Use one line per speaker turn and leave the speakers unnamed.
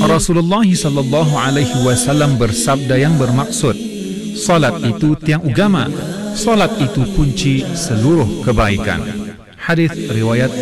Rasulullah sallallahu alaihi wasallam bersabda yang bermaksud, salat itu tiang agama, salat itu kunci seluruh kebaikan. Hadis riwayat